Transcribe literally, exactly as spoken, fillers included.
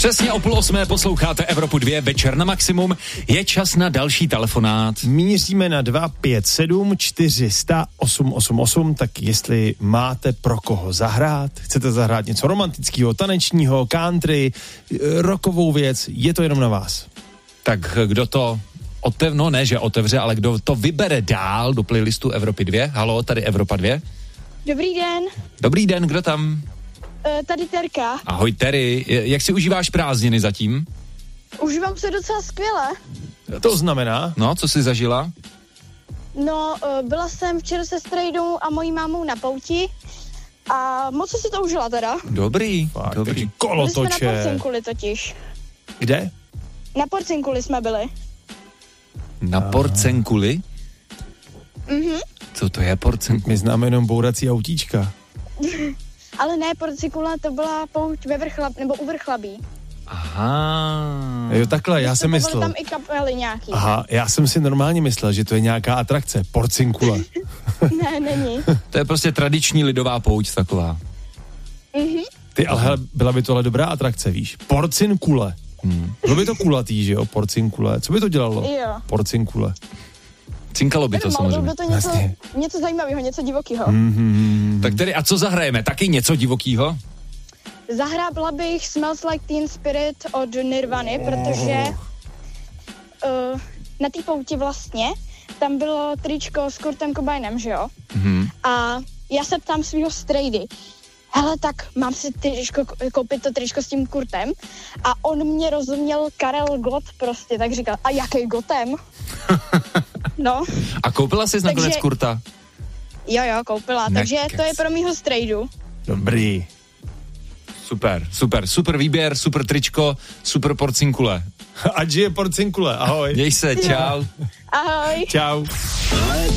Přesně o půl osmé posloucháte Evropu dva, večer na maximum. Je čas na další telefonát. Míříme na dva pět sedm čtyři sta osm osm osm, tak jestli máte pro koho zahrát, chcete zahrát něco romantického, tanečního, country, rockovou věc, je to jenom na vás. Tak kdo to otev, no ne, že otevře, ale kdo to vybere dál do playlistu Evropy dva. Halo, tady Evropa dva. Dobrý den. Dobrý den, kdo tam? Uh, tady Terka. Ahoj Terry, jak si užíváš prázdniny zatím? Užívám se docela skvěle. To znamená? No, co jsi zažila? No, uh, byla jsem včera se strejdou a mojí mámou na pouti a moc jsem si to užila teda. Dobrý, Fakt, dobrý. Takže Byli jsme na kolotoče. Porcinkuli totiž. Kde? Na Porcinkuli jsme byli. Na Porcenkuli? Mhm. Co to je Porcenkuli? My známe jenom bourací autíčka. Ale ne, Porcinkula to byla pouť ve Vrchlab, nebo u Vrchlabí. Aha. Jo, takhle, já jsem myslel. tam i kapely nějaký. Aha, já jsem si normálně myslel, že to je nějaká atrakce, Porcinkule. Ne, není. To je prostě tradiční lidová pouť taková. Mhm. Ty, ale hele, byla by to ale dobrá atrakce, víš. Porcinkule. Hmm. Bylo by to kulatý, že jo, Porcinkule. Co by to dělalo? Jo. Porcinkule. Cinkalo by to Nevím, ale bylo samozřejmě. by to něco, Vlastně. něco zajímavého, něco divokého. Mm-hmm. Tak tedy, a co zahrajeme? Taky něco divokýho? Zahrábla bych Smells Like Teen Spirit od Nirvany, protože uh, na té pouti vlastně tam bylo tričko s Kurtem Cobainem, že jo? Mhm. A já se ptám svýho strejdy, hele, tak mám si tričko, koupit to tričko s tím Kurtem? A on mě rozuměl Karel Gott prostě, tak říkal, a jaký Gottem? No, A koupila jsi nakonec Takže- Kurta? jo, jo, koupila, takže Nekec. to je pro mýho strejdu. Dobrý. Super, super, super výběr, super tričko, super porcinkule. Ať žije Porcinkule, ahoj. Měj se, čau. Ahoj. Čau.